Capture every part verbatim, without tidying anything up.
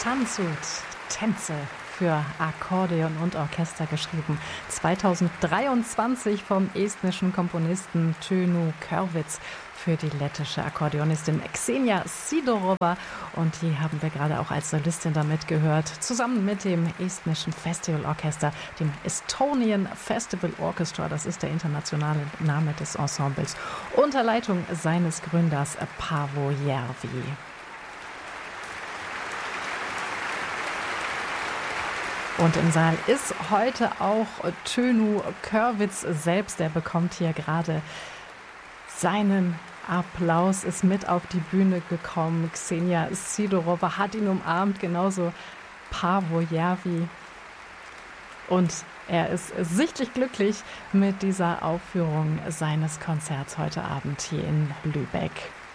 Tanzut, Tänze für Akkordeon und Orchester geschrieben. zweitausenddreiundzwanzig vom estnischen Komponisten Tõnu Kõrvits für die lettische Akkordeonistin Ksenia Sidorova. Und die haben wir gerade auch als Solistin damit gehört, zusammen mit dem estnischen Festivalorchester, dem Estonian Festival Orchestra. Das ist der internationale Name des Ensembles, unter Leitung seines Gründers Paavo Järvi. Und im Saal ist heute auch Tõnu Kõrvits selbst. Er bekommt hier gerade seinen Applaus, ist mit auf die Bühne gekommen. Ksenia Sidorova hat ihn umarmt, genauso Paavo Järvi. Und er ist sichtlich glücklich mit dieser Aufführung seines Konzerts heute Abend hier in Lübeck.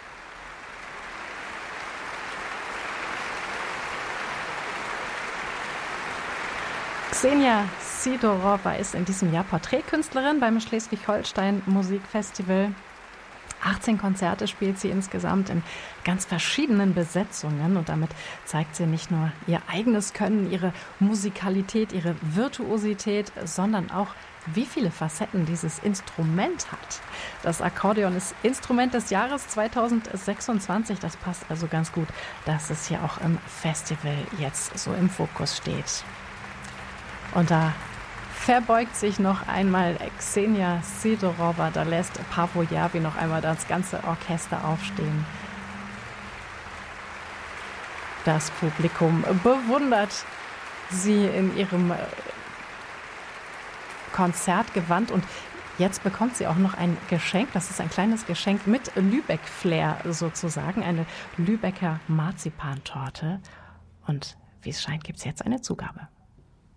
Ksenia Sidorova ist in diesem Jahr Porträtkünstlerin beim Schleswig-Holstein Musikfestival. achtzehn Konzerte spielt sie insgesamt in ganz verschiedenen Besetzungen und damit zeigt sie nicht nur ihr eigenes Können, ihre Musikalität, ihre Virtuosität, sondern auch, wie viele Facetten dieses Instrument hat. Das Akkordeon ist Instrument des Jahres zweitausendsechsundzwanzig. Das passt also ganz gut, dass es hier auch im Festival jetzt so im Fokus steht. Und da verbeugt sich noch einmal Ksenia Sidorova, da lässt Paavo Järvi noch einmal das ganze Orchester aufstehen. Das Publikum bewundert sie in ihrem Konzertgewand und jetzt bekommt sie auch noch ein Geschenk, das ist ein kleines Geschenk mit Lübeck-Flair sozusagen, eine Lübecker Marzipantorte. Und wie es scheint, gibt es jetzt eine Zugabe.